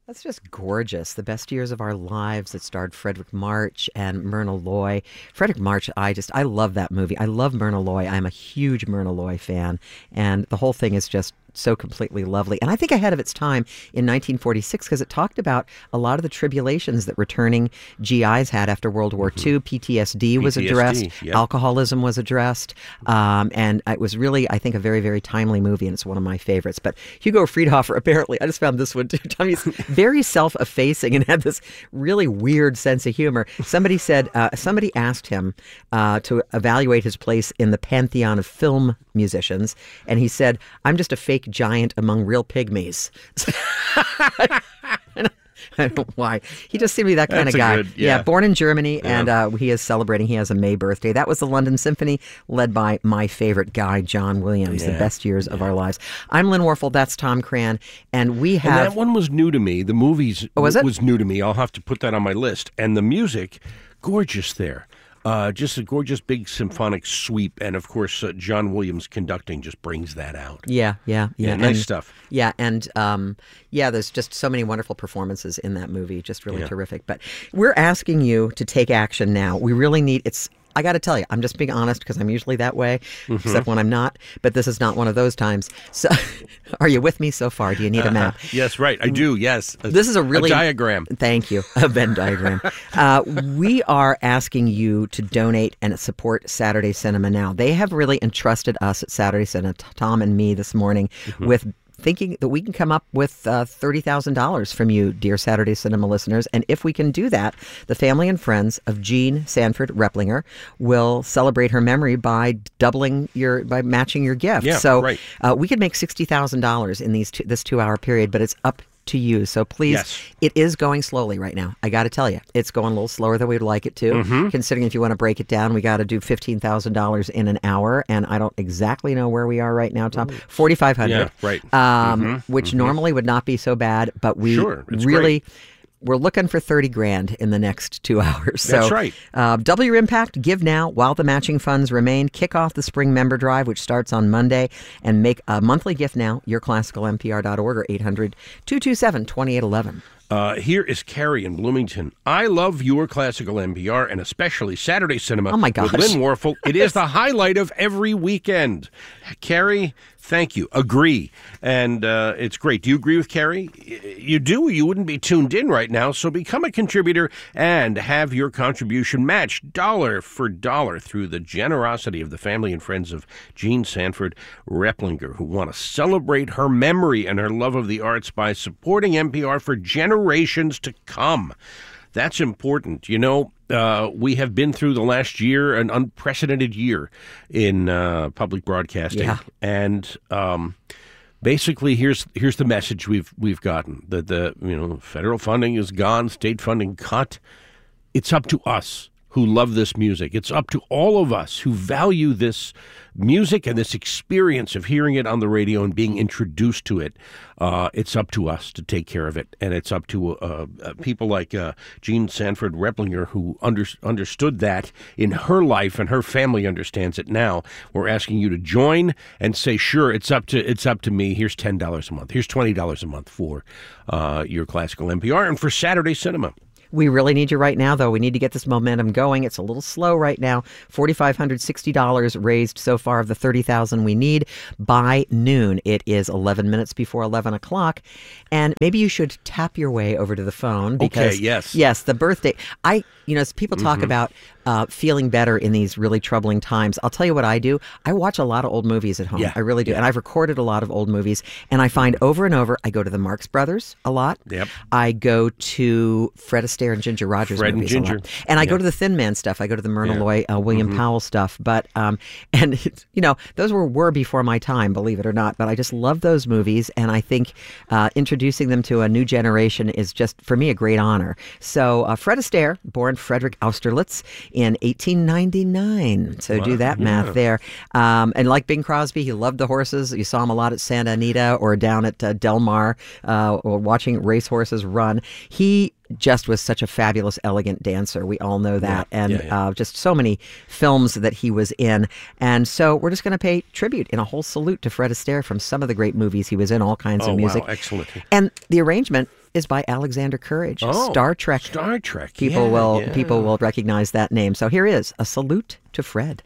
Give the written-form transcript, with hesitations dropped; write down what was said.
That's just gorgeous. The Best Years of Our Lives. It starred Frederick March and Myrna Loy. Frederick March, I love that movie. I love Myrna Loy. I'm a huge Myrna Loy fan. And the whole thing is just so completely lovely. And I think ahead of its time in 1946 because it talked about a lot of the tribulations that returning GIs had after World War II. PTSD was addressed. Yep. Alcoholism was addressed. And it was really, I think, a very, very timely movie, and it's one of my favorites. But Hugo Friedhofer, apparently, I just found this one too. Tommy's very self-effacing and had this really weird sense of humor. Somebody said, somebody asked him to evaluate his place in the pantheon of film musicians, and he said, "I'm just a fake giant among real pygmies." I don't know why. He just seemed to be that kind of guy. Yeah, born in Germany, and he is celebrating. He has a May birthday. That was the London Symphony, led by my favorite guy, John Williams, The Best Years of Our Lives. I'm Lynn Warfel. That's Tom Cran. And we have... And that one was new to me. The movies was new to me. I'll have to put that on my list. And the music, gorgeous there. Just a gorgeous big symphonic sweep, and of course John Williams conducting just brings that out. Yeah, nice stuff. Yeah, and there's just so many wonderful performances in that movie, just really terrific. But we're asking you to take action now. We really need I got to tell you, I'm just being honest because I'm usually that way, except when I'm not. But this is not one of those times. So, are you with me so far? Do you need a map? Yes, right. I do. Yes. This is a diagram. Thank you. A Venn diagram. We are asking you to donate and support Saturday Cinema Now. They have really entrusted us at Saturday Cinema, Tom and me, this morning with thinking that we can come up with $30,000 from you, dear Saturday Cinema listeners. And if we can do that, the family and friends of Jean Sanford Replinger will celebrate her memory by matching your gift. Yeah, so right. We could make $60,000 in this 2-hour period, but it's up to you. So please, It is going slowly right now. I got to tell you, it's going a little slower than we'd like it to. Considering if you want to break it down, we got to do $15,000 in an hour, and I don't exactly know where we are right now, Tom. 4,500. Yeah, right. Which normally would not be so bad, but we really. We're looking for $30,000 in the next 2 hours. That's right. Double your impact. Give now while the matching funds remain. Kick off the spring member drive, which starts on Monday, and make a monthly gift now. YourClassicalNPR.org or 800-227-2811. Here is Carrie in Bloomington. I love your Classical NPR and especially Saturday Cinema Oh my gosh. with Lynn Warfel. It is the highlight of every weekend. Carrie, thank you. Agree. And it's great. Do you agree with Carrie? You do. You wouldn't be tuned in right now. So become a contributor and have your contribution matched dollar for dollar through the generosity of the family and friends of Jean Sanford Replinger, who want to celebrate her memory and her love of the arts by supporting NPR for generations to come. That's important. You know, we have been through the last year, an unprecedented year in public broadcasting. Yeah. And basically, here's the message we've gotten. That the federal funding is gone, state funding cut. It's up to us who love this music. It's up to all of us who value this music and this experience of hearing it on the radio and being introduced to it. It's up to us to take care of it. And it's up to people like Jean Sanford Replinger, who understood that in her life, and her family understands it now. We're asking you to join and say, sure, it's up to me. Here's $10 a month. Here's $20 a month for your Classical NPR and for Saturday Cinema. We really need you right now, though. We need to get this momentum going. It's a little slow right now. $4,560 raised so far of the $30,000 we need by noon. It is 11 minutes before 11 o'clock. And maybe you should tap your way over to the phone. Because, yes, the birthday. As people talk about feeling better in these really troubling times, I'll tell you what I do. I watch a lot of old movies at home. Yeah. I really do. And I've recorded a lot of old movies. And I find over and over, I go to the Marx Brothers a lot. Yep. I go to Fred Astaire and Ginger Rogers Fred movies and Ginger. a lot. And I go to the Thin Man stuff. I go to the Myrna Loy, William Powell stuff. But, those were before my time, believe it or not. But I just love those movies. And I think introducing them to a new generation is just, for me, a great honor. So Fred Astaire, born Frederick Austerlitz in 1899. So do that math there. And like Bing Crosby, he loved the horses. You saw him a lot at Santa Anita or down at Del Mar or watching racehorses run. He just was such a fabulous, elegant dancer. We all know that. Just so many films that he was in. And so we're just going to pay tribute in a whole salute to Fred Astaire from some of the great movies he was in, all kinds of music. Wow, excellent. And the arrangement is by Alexander Courage. Oh, Star Trek. Star Trek. People Yeah, will yeah. people will recognize that name. So here is A Salute to Fred.